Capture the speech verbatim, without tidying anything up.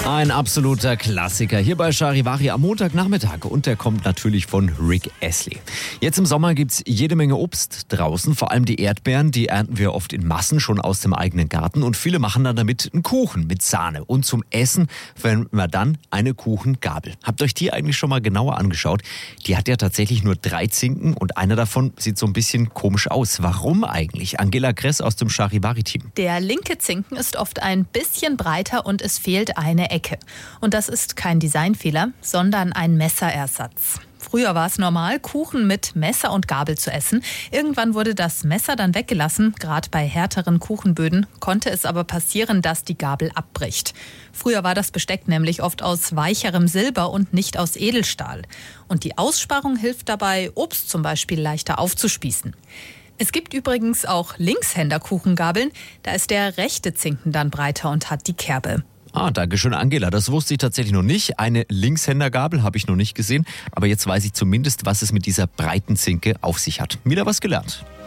Ein absoluter Klassiker hier bei Charivari am Montagnachmittag und der kommt natürlich von Rick Astley. Jetzt im Sommer gibt's jede Menge Obst draußen, vor allem die Erdbeeren, die ernten wir oft in Massen schon aus dem eigenen Garten und viele machen dann damit einen Kuchen mit Sahne und zum Essen verwenden wir dann eine Kuchengabel. Habt euch die eigentlich schon mal genauer angeschaut? Die hat ja tatsächlich nur drei Zinken und einer davon sieht so ein bisschen komisch aus. Warum eigentlich? Angela Kress aus dem Charivari-Team. Der linke Zinken ist oft ein bisschen breiter und es fehlt eine Ecke. Und das ist kein Designfehler, sondern ein Messerersatz. Früher war es normal, Kuchen mit Messer und Gabel zu essen. Irgendwann wurde das Messer dann weggelassen. Gerade bei härteren Kuchenböden konnte es aber passieren, dass die Gabel abbricht. Früher war das Besteck nämlich oft aus weicherem Silber und nicht aus Edelstahl. Und die Aussparung hilft dabei, Obst zum Beispiel leichter aufzuspießen. Es gibt übrigens auch Linkshänder-Kuchengabeln. Da ist der rechte Zinken dann breiter und hat die Kerbe. Ah, danke schön, Angela. Das wusste ich tatsächlich noch nicht. Eine Linkshändergabel habe ich noch nicht gesehen. Aber jetzt weiß ich zumindest, was es mit dieser breiten Zinke auf sich hat. Wieder was gelernt.